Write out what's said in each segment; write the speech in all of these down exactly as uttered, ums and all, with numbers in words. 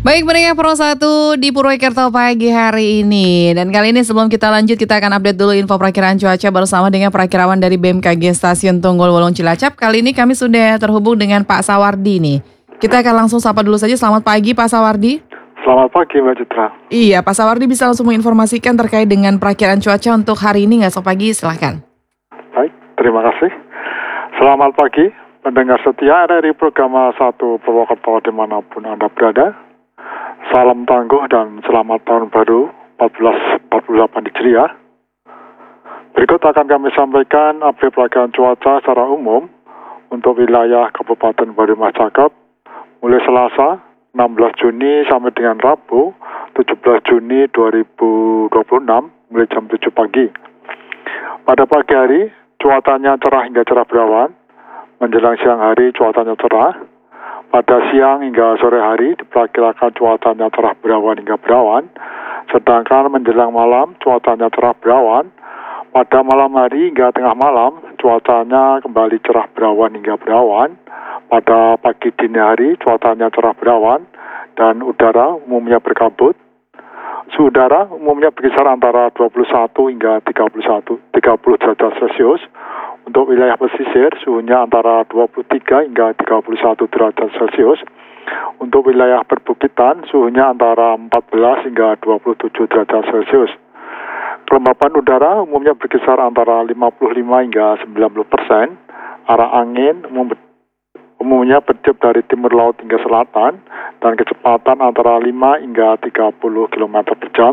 Baik, pendengar Pro satu di Purwokerto pagi hari ini. Dan kali ini sebelum kita lanjut, kita akan update dulu info perakiraan cuaca bersama dengan perakirawan dari B M K G Stasiun Tunggul Wulung Cilacap. Kali ini kami sudah terhubung dengan Pak Sawardi nih. Kita akan langsung sapa dulu saja. Selamat pagi Pak Sawardi. Selamat pagi Mbak Citra. Iya, Pak Sawardi bisa langsung menginformasikan terkait dengan perakiraan cuaca untuk hari ini nggak? Esok pagi, silahkan. Baik, terima kasih. Selamat pagi pendengar setia dari program satu Purwokerto dimanapun Anda berada. Salam tangguh dan selamat tahun baru empat belas empat puluh delapan Hijriah. Berikut akan kami sampaikan update perakiraan cuaca secara umum untuk wilayah Kabupaten Baru Mas Cakep mulai Selasa enam belas Juni sampai dengan Rabu tujuh belas Juni dua ribu dua puluh enam mulai jam tujuh pagi. Pada pagi hari cuacanya cerah hingga cerah berawan, menjelang siang hari cuacanya cerah. Pada siang hingga sore hari diperkirakan cuacanya cerah berawan hingga berawan, sedangkan menjelang malam cuacanya cerah berawan. Pada malam hari hingga tengah malam cuacanya kembali cerah berawan hingga berawan. Pada pagi dini hari cuacanya cerah berawan dan udara umumnya berkabut. Suhu udara umumnya berkisar antara dua puluh satu hingga tiga puluh satu, tiga puluh derajat Celcius. Untuk wilayah pesisir, suhunya antara dua puluh tiga hingga tiga puluh satu derajat Celcius. Untuk wilayah perbukitan, suhunya antara empat belas hingga dua puluh tujuh derajat Celcius. Kelembapan udara umumnya berkisar antara lima puluh lima hingga sembilan puluh persen. Arah angin umum, umumnya bertiup dari timur laut hingga selatan, dan kecepatan antara lima hingga tiga puluh kilometer per jam.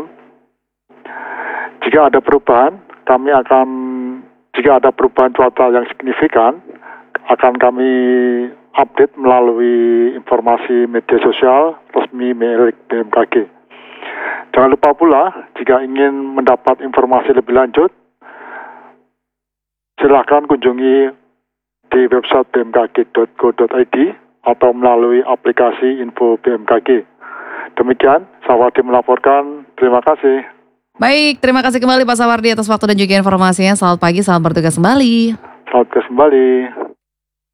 Jika ada perubahan, kami akan Jika ada perubahan cuaca yang signifikan, akan kami update melalui informasi media sosial resmi milik B M K G. Jangan lupa pula, jika ingin mendapat informasi lebih lanjut, silakan kunjungi di website b m k g dot go dot i d atau melalui aplikasi info B M K G. Demikian, Sawardi melaporkan. Terima kasih. Baik, terima kasih kembali Pak Sawardi atas waktu dan juga informasinya. Selamat pagi, selamat bertugas kembali. Selamat bertugas kembali.